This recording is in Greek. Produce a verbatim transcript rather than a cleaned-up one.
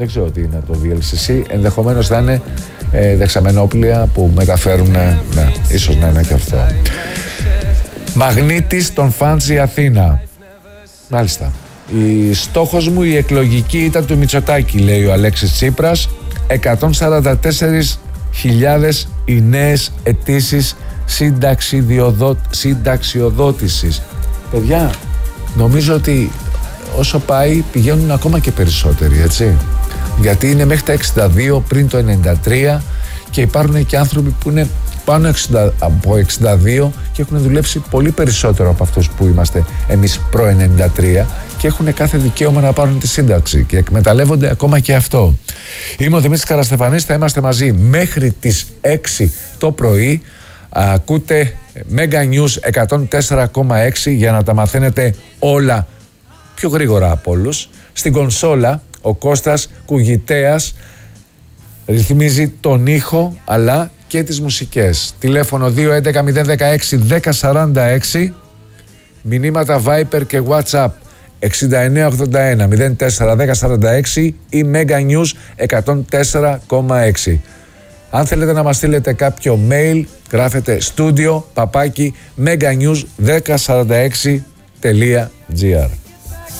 Δεν ξέρω τι είναι το βι ελ σι σι. Ενδεχομένως θα είναι ε, δεξαμενόπλια που μεταφέρουν. Ναι, ίσως να είναι και αυτό. Μαγνήτης των φαντς η Αθήνα. Μάλιστα. Η στόχος μου η εκλογική ήταν του Μητσοτάκη, λέει ο Αλέξης Τσίπρας. εκατόν σαράντα τέσσερις χιλιάδες οι νέες αιτήσεις συνταξιοδότησης. Παιδιά, νομίζω ότι όσο πάει πηγαίνουν ακόμα και περισσότεροι, έτσι. Γιατί είναι μέχρι τα εξήντα δύο, πριν το ενενήντα τρία, και υπάρχουν και άνθρωποι που είναι πάνω από εξήντα δύο και έχουν δουλέψει πολύ περισσότερο από αυτούς που είμαστε εμείς προ ενενήντα τρία και έχουν κάθε δικαίωμα να πάρουν τη σύνταξη και εκμεταλλεύονται ακόμα και αυτό. Είμαι ο Δημήτρης Καραστεφανής, θα είμαστε μαζί μέχρι τις έξι το πρωί. Ακούτε Mega News εκατόν τέσσερα κόμμα έξι για να τα μαθαίνετε όλα πιο γρήγορα από όλους. Στην κονσόλα ο Κώστας Κουγητέας ρυθμίζει τον ήχο αλλά και τις μουσικές. Τηλέφωνο δύο έντεκα μηδέν δεκαέξι δέκα σαράντα έξι, μηνύματα Viber και WhatsApp εξήντα εννέα ογδόντα ένα μηδέν τέσσερα δέκα σαράντα έξι ή Mega News εκατόν τέσσερα κόμμα έξι. Αν θέλετε να μας στείλετε κάποιο mail, γράφετε studio παπάκι meganews δέκα σαράντα έξι τελεία gr.